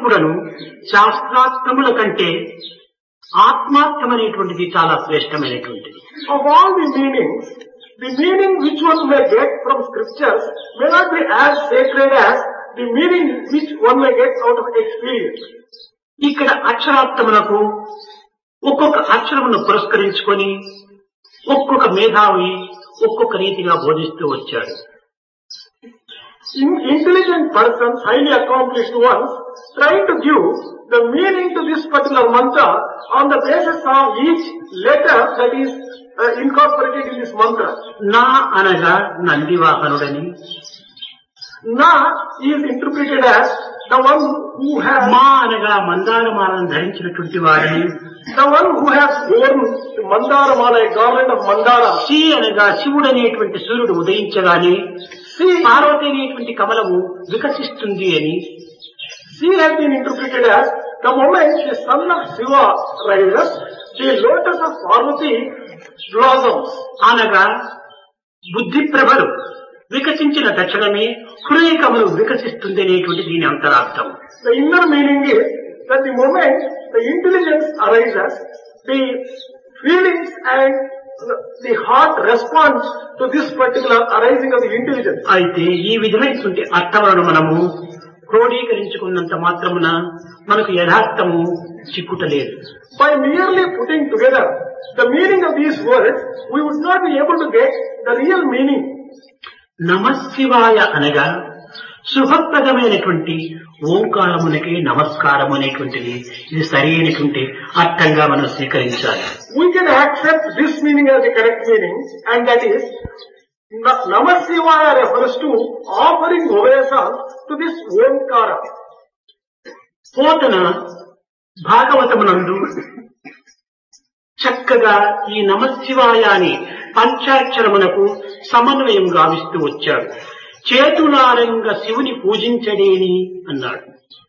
కూడాను శాస్త్రార్థముల కంటే ఆత్మార్థమనేటువంటిది చాలా శ్రేష్టమైనటువంటిది. Of all the meanings, the meaning which one may get from scriptures may not be as sacred as the meaning which one may get out of experience. ఇక్కడ అక్షరార్థములకు ఒక్కొక్క అక్షరమును పురస్కరించుకొని ఒక్కొక్క మేధావి ఒక్కొక్క రీతిగా బోధిస్తూ వచ్చాడు. Intelligent persons, highly accomplished ones, try to give the meaning to this particular mantra on the basis of each letter that is incorporated in this mantra. నా అనగా నందివాహనుడని, Na is interpreted as the one who has, మా అనగా మందారమాలను ధరించినటువంటి వారిని, the one who has worn the mandara mala, a garland of mandara. Shri అనగా శివుడు అనేటువంటి సూర్యుడు ఉదయించగానే పార్వతి అనేటువంటి కమలము వికసిస్తుంది అని, She has been interpreted as the moment the son of Shiva rises, the lotus of Parvati blossoms. అనగా బుద్ధి ప్రభలు వికసించిన తక్షణమే హృదయ కమలు వికసిస్తుంది అనేటువంటి దీని అంతరార్థం. The inner meaning is that the moment the intelligence arises, the feelings and the heart responds to this particular arising of the intelligence. అయితే ఈ విధమైనటువంటి అర్థములను మనము క్రోడీకరించుకున్నంత మాత్రమున మనకు యథార్థము చిక్కుటలేదు. By merely putting together the meaning of these words, we would not be able to get the real meaning. నమశివాయ అనగా శుభప్రదమైనటువంటి ఓంకారమునకే నమస్కారం అనేటువంటిది, ఇది సరైనటువంటి అర్థంగా మనం స్వీకరించాలి. We can accept this meaning as the correct meaning, and that is Namah Shivaya refers to offering obeisance to this Omkara. Pothana భాగవతమునందు చక్కగా ఈ నమశివాయ అని పంచాక్షరమునకు సమన్వయం గావిస్తూ వచ్చాడు. చేతులారంగ శివుని పూజించడేని అన్నాడు.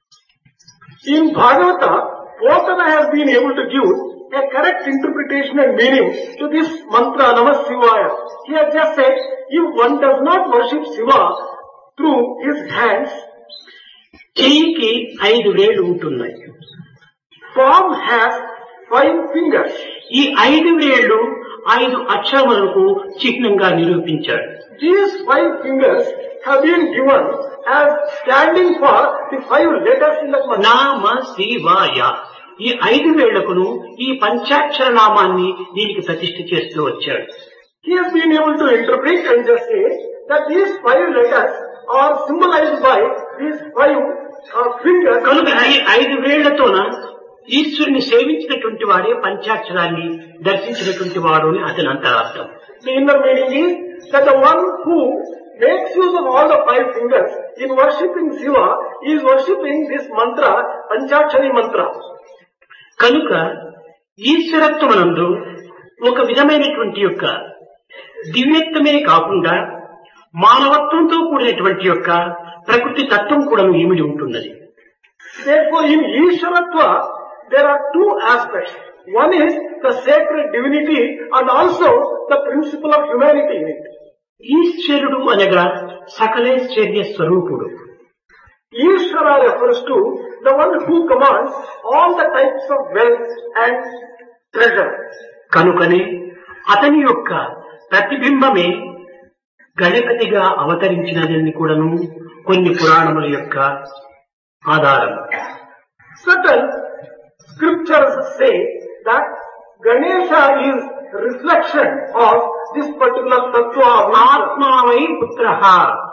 In Bhagavata, Potana has been able to give a correct interpretation and meaning to this mantra Namah Shivaya. He has just said, if one does not worship Shiva through his hands, చెయ్యికి 5 వేళ్లు ఉంటున్నాయి. palm has 5 fingers. ఈ 5 వేళ్లు 5 అక్షరములకు చిహ్నంగా నిరూపించాడు. These 5 fingers have been given as standing for the 5 letters in that mantra. నామ శివాయ, ఈ 5 వేళ్లకును ఈ పంచాక్షర నామాన్ని దీనికి ప్రతిష్ఠ చేస్తూ వచ్చాడు. He has been able to interpret and just say that these 5 letters are symbolized by these 5 fingers. కనుక ఈ 5 వేళ్లతోన ఈశ్వరుని సేవించినటువంటి వాడే పంచాక్షరాన్ని దర్శించినటువంటి వాడు అని అతని అంతరార్థం. The inner meaning is that the one who makes use of all the 5 fingers in worshipping Shiva is worshipping this mantra, Panchakshari mantra. కనుక ఈశ్వరత్వమునందు ఒక విధమైనటువంటి యొక్క దివ్యత్వమే కాకుండా మానవత్వంతో కూడినటువంటి యొక్క ప్రకృతి తత్వం కూడా ఇమిడి ఉంటున్నది. Therefore, in Ishwaratva, there are 2 aspects. One is the sacred divinity and also the principle of humanity in it. ఈశ్వరుడు అనగా సకలైశ్వర్య స్వరూపుడు. Ishvara refers to the one who commands all the types of wealth and treasure. కనుకనే అతని యొక్క ప్రతిబింబమే గణపతిగా అవతరించినదని కూడాను కొన్ని పురాణముల యొక్క ఆధారం. Certain scriptures say that Ganesha is reflection of this particular tattva of ఆత్మావై పుత్రః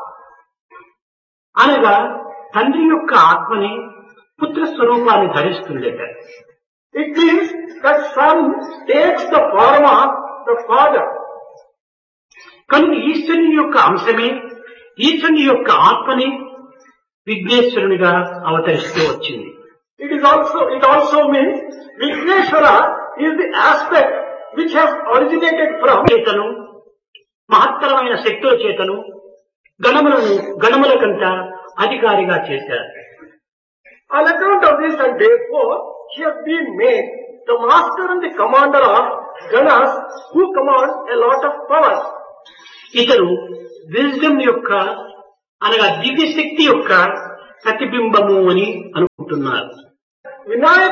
అనగా తండ్రి యొక్క ఆత్మని పుత్ర స్వరూపాన్ని ధరిస్తుందట. It means that son takes the form of the father. కనుక ఈశ్వరుని యొక్క అంశమే ఈశ్వరుని యొక్క ఆత్మని విఘ్నేశ్వరునిగా అవతరిస్తూ వచ్చింది. It also means Vigneshwara is the aspect which has originated from చేతను మహత్తరమైన శక్తుల చేతను గణములకంత అధికారిగా చేశారు. On account of this, and therefore he has been made the master and the commander of Ganas, who command a lot of power. ఇతను wisdom యొక్క అనగా దివ్య శక్తి యొక్క ప్రతిబింబము అని అనుకుంటున్నారు.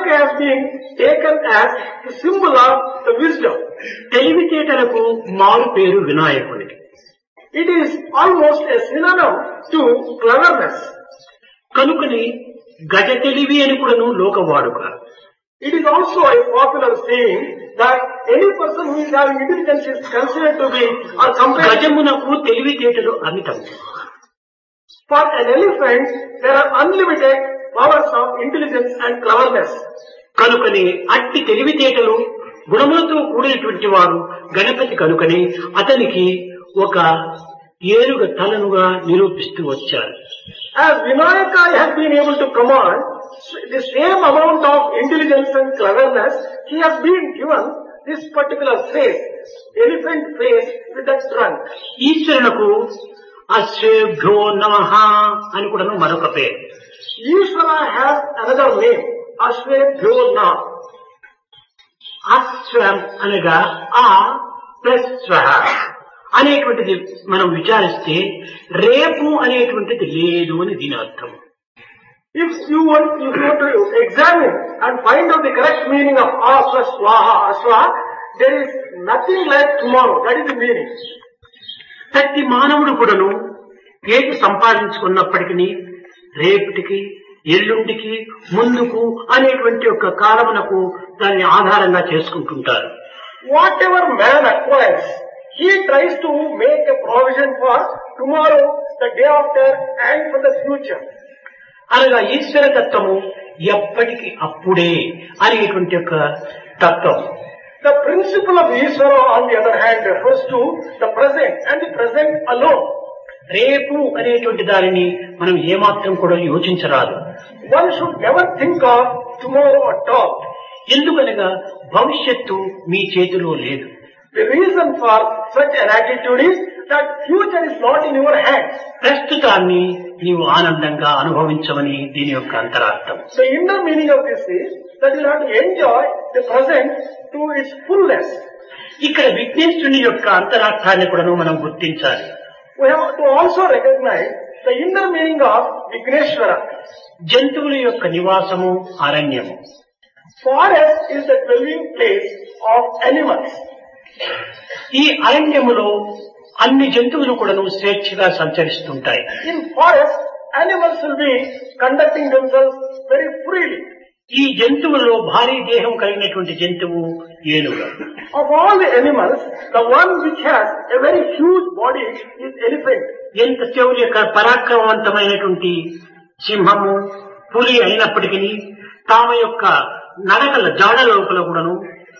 Vinayaka has been taken as the symbol of the wisdom. తెలివితేటలకు మారు పేరు వినాయకునికి. It is almost a synonym to cleverness. కనుకని గజ తెలివి అని కూడాను లోక వాడుక. It is also a popular saying that any person who is having intelligence is considered to be or compared. గజమునకు తెలివితేటలు అమితం. For an elephant, there are unlimited powers of intelligence and cleverness. కనుకని అట్టి తెలివితేటలు గుణములతో కూడినటువంటి వాడు గణపతి కనుకని అతనికి ఒక ఏనుగ తలనుగా నిరూపిస్తూ వచ్చారు. As Vinayaka has been able to command the same amount of intelligence and cleverness, he has been given this particular face, elephant face with that trunk. ఈశ్వరునకు అశ్వేభ్యో నమః అని కూడాను మరొక పేరు. Ishvara has another name, Ashwebhyo Nama. అశ్వం అనగా ఆ plus స్వహ అనేటువంటిది మనం విచారిస్తే రేపు అనేటువంటిది లేదు అని దీని అర్థం. If you want to examine and find out the correct meaning of A plus Swaha, Aswa, there is nothing like tomorrow. That is the meaning. ప్రతి మానవుడు కూడాను ఏది సంపాదించుకున్నప్పటికీ రేపటికి ఎల్లుండికి ముందుకు అనేటువంటి ఒక కాలమునకు దాన్ని ఆధారంగా చేసుకుంటుంటారు. Whatever man acquires, he tries to make a provision for tomorrow, the day after, and for the future. అనగా ఈశ్వర తత్వము ఎప్పటికి అప్పుడే అనేటువంటి ఒక తత్వం. The principle of Ishvara, on the other hand, refers to the present and the present alone. రేపు అనేటువంటి దానిని మనం ఏమాత్రం కూడా యోచించరాదు. One should never think of tomorrow at all. ఎందుకనగా భవిష్యత్తు మీ చేతిలో లేదు. The reason for such an attitude is that future is not in your hands. ప్రస్తుతాన్ని నీవు ఆనందంగా అనుభవించమని దీని యొక్క అంతరార్థం. The inner meaning of this is that you have to enjoy the present to its fullness. ఇక్కడ విఘ్నేశ్వరుని యొక్క అంతరార్థాన్ని కూడా మనం గుర్తించాలి. We have to also recognize the inner meaning of Vigneshwara. జంతువుల యొక్క నివాసము అరణ్యము. Forest is the dwelling place of animals. ఈ అరణ్యములో అన్ని జంతువులు కూడాను స్వేచ్ఛగా సంచరిస్తుంటాయి. In forest, animals will be conducting themselves very freely. ఈ జంతువులలో భారీ దేహం కలిగినటువంటి జంతువు ఏనుగు. Of all the animals, the one which has a very huge body is elephant. ఎంత శౌర్య పరాక్రమవంతమైనటువంటి సింహము పులి అయినప్పటికీ తామ యొక్క నడకల జాడ లోపల కూడాను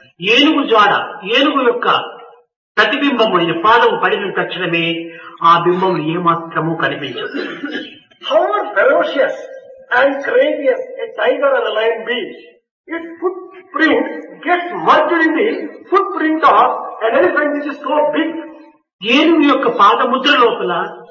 ఏనుగు యొక్క ప్రతిబింబమైన పాదం పడిన తక్షణమే ఆ బింబం ఏమాత్రము కనిపించదు. However ferocious and courageous a tiger or a lion be, its footprint gets merged in the footprint of an elephant which is so big. ఏనుగు యొక్క పాదముద్ర లోపల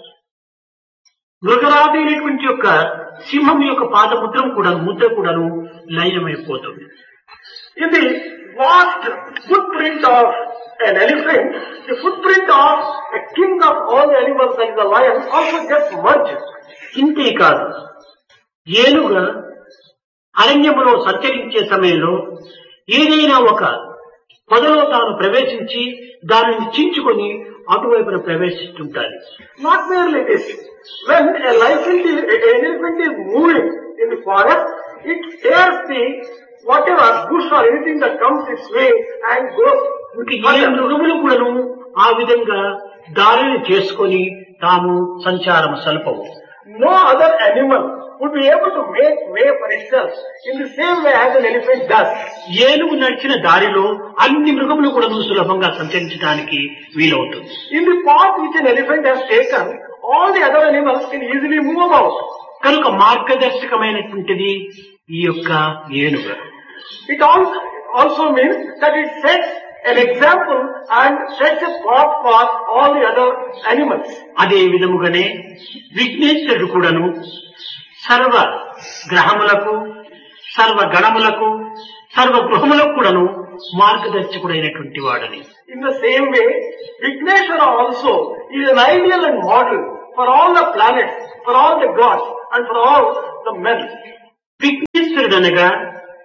మృగరాజైనటువంటి యొక్క సింహం యొక్క ముద్ర కూడాను లయమైపోతుంది. In the vast footprint of an elephant, the footprint of a king of all the animals like the lion also gets merged. ఇంతే కాదు, ఏనుగ అరణ్యములో సంచరించే సమయంలో ఏదైనా ఒక పొదలో తాను ప్రవేశించి దానిని చించుకొని అటువైపున ప్రవేశిస్తుంటారు. Not merely this, when an elephant is moving in the forest, it tears the whatever bush or anything that comes its way and goes. ఏ మృగములు కూడాను ఆ విధంగా దారిని చేసుకొని తాము సంచారం సల్పవు. No other animal would be able to make way for itself in the same way as an elephant does. ఏనుగు నడిచిన దారిలో అన్ని మృగములు కూడా సులభంగా సంచరించడానికి వీలవుతుంది. In the path which an elephant has taken, all the other animals can easily move about. కనుక మార్గదర్శకమైనటువంటిది ఈ యొక్క ఏనుగు. It also means that it sets an example and sets a path for all the other animals. అదే విధముగానే విఘ్నేశ్వరుడు కూడాను సర్వ గ్రహములకు సర్వ గణములకు సర్వ గృహములకు కూడాను మార్గదర్శకుడైనటువంటి వాడని. In the same way, Vigneshwara also is an ideal and model for all the planets, for all the gods and for all the men. విఘ్నేశ్వరుడు అనగా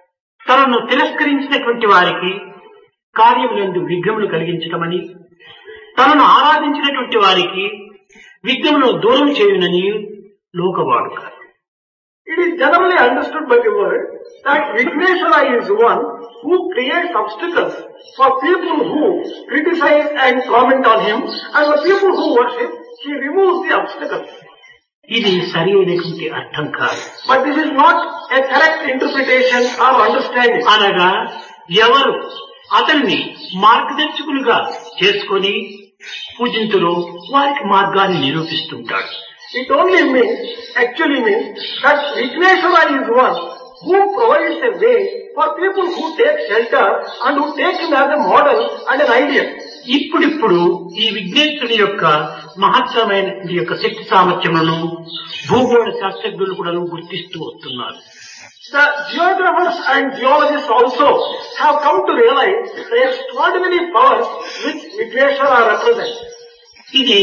తనను తిరస్కరించినటువంటి వారికి కార్యములందు విఘ్నములు కలిగించటమని, తనను ఆరాధించినటువంటి వారికి విఘ్నములను దూరం చేయునని లోకవాడుక. It is generally understood by the world that Vigneshwara is one who creates obstacles for people who criticize and comment on him, and for people who worship, he removes the obstacles. ఇది సరి అయినటువంటి అర్థం కాదు. But this is not a correct interpretation or understanding. అనగా ఎవరు అతన్ని మార్గదర్శకులుగా చేసుకొని పూజింతులో వారికి మార్గాన్ని నిరూపిస్తుంటాడు. It actually means that Vigneshwara is one who provides a way for people who take shelter and who take him as a model and an ideal. ఇప్పుడిప్పుడు ఈ విఘ్నేశ్వరుని యొక్క మహత్తరమైన యొక్క శక్తి సామర్థ్యములను భూగోళ శాస్త్రజ్ఞులు కూడా గుర్తిస్తూ వస్తున్నారు. The geographers and geologists also have come to realize the extraordinary powers which Vigneshwara represents. ఇది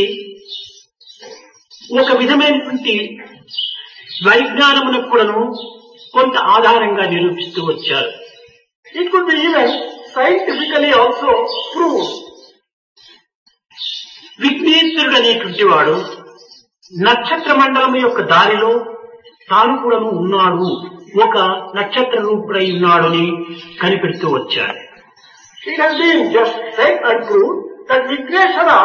ఒక విధమైనటువంటి వైజ్ఞానమునకు కూడాను కొంత ఆధారంగా నిరూపిస్తూ వచ్చారు. It could be even scientifically also proved. విఘ్నేశ్వరుడు అనేటువంటి వాడు నక్షత్ర మండలం యొక్క దారిలో తాను కూడాను ఉన్నాడు, ఒక నక్షత్ర రూపుడై ఉన్నాడు అని కనిపెడుతూ వచ్చారు. It has been just said and proved that Vigneshwara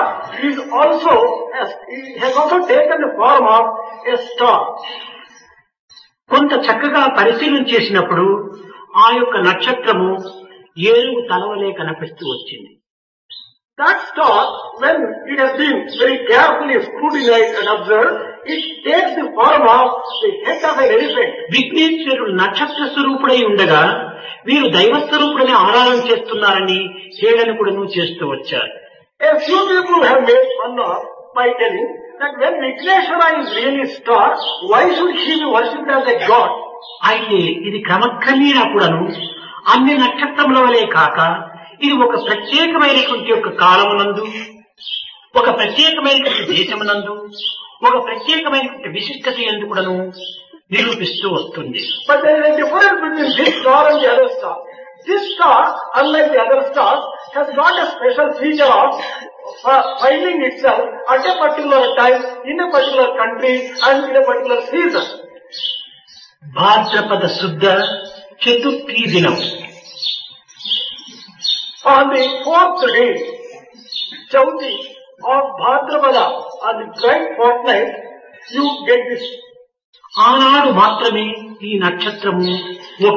has also taken the form of a star. కొంత చక్కగా పరిశీలన చేసినప్పుడు ఆ యొక్క నక్షత్రము ఏనుగు తలవలే కనిపిస్తూ వచ్చింది. That star, when it has been very carefully scrutinized and observed, it takes the form of the head of an elephant. విఘ్నేశ్వరుడు నక్షత్ర స్వరూపుడై ఉండగా వీరు దైవస్వరూపుడని ఆరాధన చేస్తున్నారని హేళన కూడా చేస్తూ వచ్చారు. A few people have made fun of by telling that when Vigneshwara is really star, why should he be worshipped as a god? అయితే ఇది క్రమక్రమేణా కూడాను అన్ని నక్షత్రముల వలె కాక ఇది ఒక ప్రత్యేకమైనటువంటి యొక్క కాలమునందు, ఒక ప్రత్యేకమైనటువంటి దేశమునందు, ఒక ప్రత్యేకమైనటువంటి విశిష్టత యందు కూడాను నిరూపిస్తూ వస్తుంది. But there is a difference between this star and the other star. This star, unlike the other stars, has got a special feature of finding itself at a particular time, in a particular country and in a particular season. భాద్రపద శుద్ధ చతుర్థి దినం, on the fourth day, Chauthi of Bhadrapada, on the bright fortnight, you get this. ఆనాడు మాత్రమే ఈ నక్షత్రము ఒక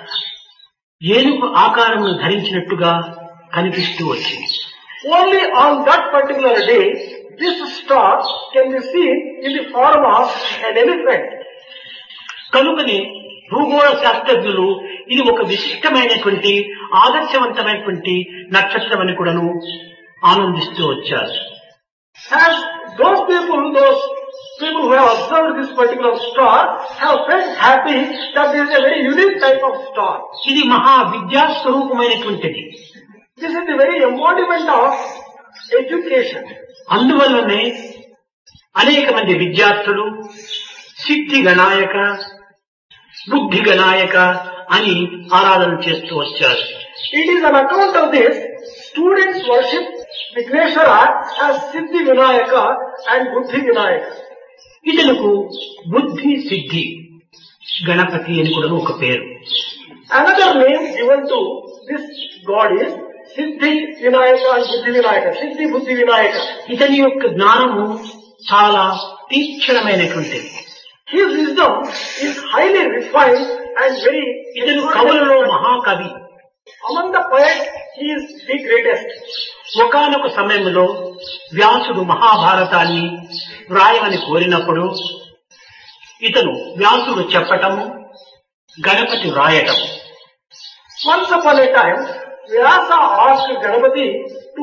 ఏనుగు ఆకారమును ధరించినట్టుగా కనిపిస్తూ వచ్చింది. Only on that particular day, this star can be seen in the form of an elephant. కనుకనే భూగోళ శాస్త్రజ్ఞులు ఇది ఒక విశిష్టమైనటువంటి ఆదర్శవంతమైనటువంటి నక్షత్రం అని కూడాను ఆనందిస్తూ వచ్చారు. As those people who have observed this particular star have felt happy that this is a very unique type of star. ఇది మహా విద్యా స్వరూపమైనటువంటిది. This is the very embodiment of education. అందువల్లనే అనేక మంది విద్యార్థులు సిద్ధి గణాయక, బుద్ధి గణాయక అని ఆరాధన చేస్తూ వచ్చారు. It is on account of this, students worship Vigneshwara as Siddhi Vinayaka and Buddhi Vinayaka. ఇతనుకు బుద్ధి సిద్ధి గణపతి అని కూడా ఒక పేరు. Another name given to this god is Siddhi Vinayaka and Buddhi Vinayaka. Siddhi Buddhi Vinayaka. ఇతని యొక్క జ్ఞానము చాలా తీక్షణమైనటువంటిది. His wisdom is highly refined and very. ఇతను కవులలో మహాకవి. Among the poets, he is the greatest. ఒకానొక సమయంలో వ్యాసుడు మహాభారతాన్ని వ్రాయమని కోరినప్పుడు ఇతను వ్యాసుడు చెప్పటము, Ganapati వ్రాయటం. Once upon a time, Vyasa asked Ganapati to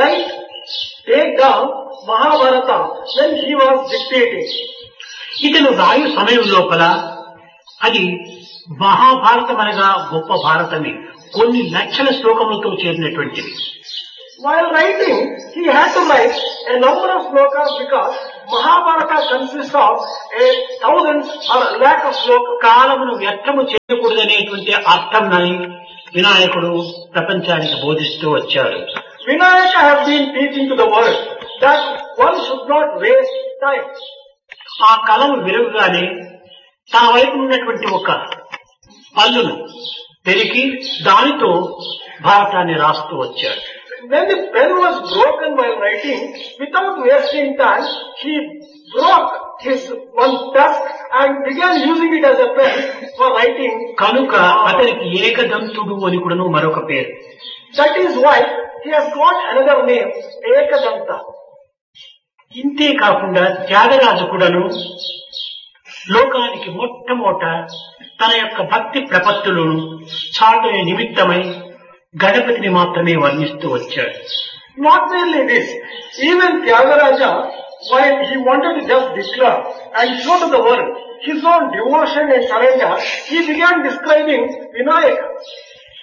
take down Mahabharata when he was dictating. ఇతను రాయు సమయం లోపల అది మహాభారతం అనగా గొప్ప భారతమే, కొన్ని లక్షల శ్లోకములతో చేరినటువంటిది. While writing, he had to write a number of slokas because Mahabharata consists of thousands or lakh of slokas. కాలమును వ్యర్థము చేయకూడదు చేయకూడదనేటువంటి అర్థంని వినాయకుడు ప్రపంచానికి బోధిస్తూ వచ్చాడు. Vinayaka has been teaching to the world that one should not waste time. ఆ కలం వెలుగుగానే తన వైపు ఉన్నటువంటి ఒక పల్లును పెరికి దానితో భారతాన్ని రాస్తూ వచ్చాడు. When the pen was broken while writing, without wasting time, he broke his one tusk and began using it as a pen for writing. కనుక అతనికి ఏకదంతుడు అని కూడాను మరొక పేరు. That is why he has got another name, Ekadanta. ఇంతే కాకుండా త్యాగరాజు కూడాను లోకానికి మొట్టమొదట తన యొక్క భక్తి ప్రపత్తులను చాటునే నిమిత్తమై గణపతిని మాత్రమే వర్ణిస్తూ వచ్చాడు. Not merely this, even Tyagaraja, while he wanted to just declare and show to the world his own devotion and surrender, he began describing Vinayaka.